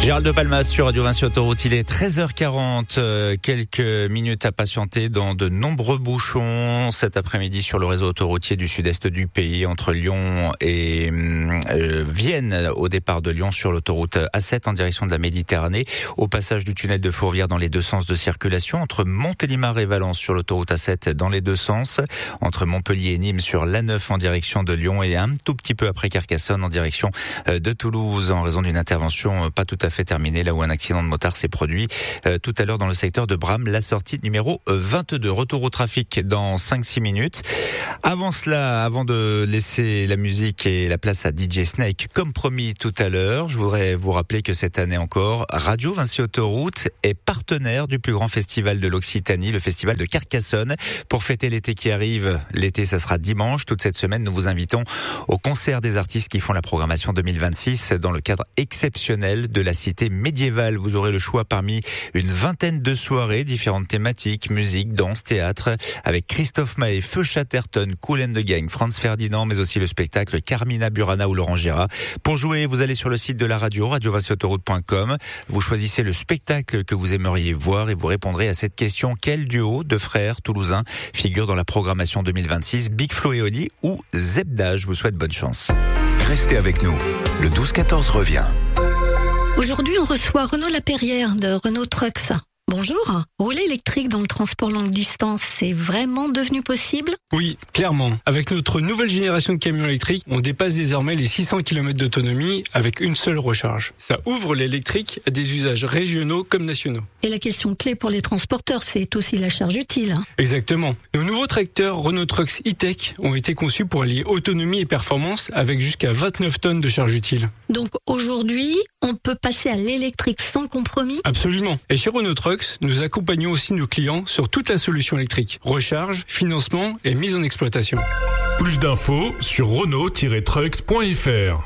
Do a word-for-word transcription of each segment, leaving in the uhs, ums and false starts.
Gérald de Palmas sur Radio Vinci Autoroute, il est treize heures quarante, euh, quelques minutes à patienter dans de nombreux bouchons cet après-midi sur le réseau autoroutier du sud-est du pays, entre Lyon et euh, Vienne, au départ de Lyon sur l'autoroute A sept en direction de la Méditerranée, au passage du tunnel de Fourvière dans les deux sens de circulation, entre Montélimar et Valence sur l'autoroute A sept dans les deux sens, entre Montpellier et Nîmes sur l'A neuf en direction de Lyon et un tout petit peu après Carcassonne en direction de Toulouse en raison d'une intervention pas tout à fait terminé, là où un accident de motard s'est produit euh, tout à l'heure dans le secteur de Bram, la sortie numéro vingt-deux. Retour au trafic dans cinq six minutes. Avant cela, avant de laisser la musique et la place à D J Snake, comme promis tout à l'heure, je voudrais vous rappeler que cette année encore, Radio Vinci Autoroute est partenaire du plus grand festival de l'Occitanie, le festival de Carcassonne. Pour fêter l'été qui arrive, l'été ça sera dimanche, toute cette semaine nous vous invitons au concert des artistes qui font la programmation deux mille vingt-six dans le cadre exceptionnel de la cité médiévale. Vous aurez le choix parmi une vingtaine de soirées, différentes thématiques, musique, danse, théâtre, avec Christophe Maé, Feu Chatterton, Kool and the Gang, Franz Ferdinand, mais aussi le spectacle Carmina Burana ou Laurent Gérard. Pour jouer, vous allez sur le site de la radio, radio vinci autoroute point com. Vous choisissez le spectacle que vous aimeriez voir et vous répondrez à cette question. Quel duo de frères toulousains figure dans la programmation deux mille vingt-six? Big Flo et Oli ou Zebda? Je vous souhaite bonne chance. Restez avec nous. Le douze quatorze revient. Aujourd'hui, on reçoit Renaud Lapeyrière de Renault Trucks. Bonjour. Rouler électrique dans le transport longue distance, c'est vraiment devenu possible? Oui, clairement. Avec notre nouvelle génération de camions électriques, on dépasse désormais les six cents kilomètres d'autonomie avec une seule recharge. Ça ouvre l'électrique à des usages régionaux comme nationaux. Et la question clé pour les transporteurs, c'est aussi la charge utile. Hein. Exactement. Nos nouveaux tracteurs Renault Trucks e-Tech ont été conçus pour allier autonomie et performance avec jusqu'à vingt-neuf tonnes de charge utile. Donc aujourd'hui, on peut passer à l'électrique sans compromis? Absolument. Et chez Renault Trucks, nous accompagnons aussi nos clients sur toute la solution électrique. Recharge, financement et mise en exploitation. Plus d'infos sur renault tiret trucks point f r.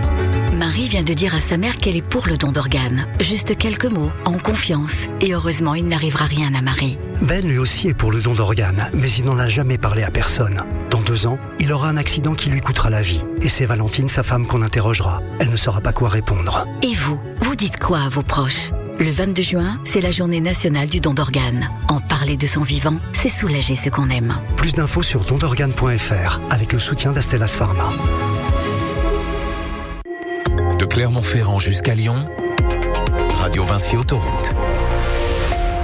Marie vient de dire à sa mère qu'elle est pour le don d'organes. Juste quelques mots, en confiance. Et heureusement, il n'arrivera rien à Marie. Ben lui aussi est pour le don d'organes, mais il n'en a jamais parlé à personne. Dans deux ans, il aura un accident qui lui coûtera la vie. Et c'est Valentine, sa femme, qu'on interrogera. Elle ne saura pas quoi répondre. Et vous, vous dites quoi à vos proches? Le vingt-deux juin, c'est la journée nationale du don d'organes. En parler de son vivant, c'est soulager ce qu'on aime. Plus d'infos sur don d'organes point f r, avec le soutien d'Astellas Pharma. De Clermont-Ferrand jusqu'à Lyon, Radio Vinci Autoroute.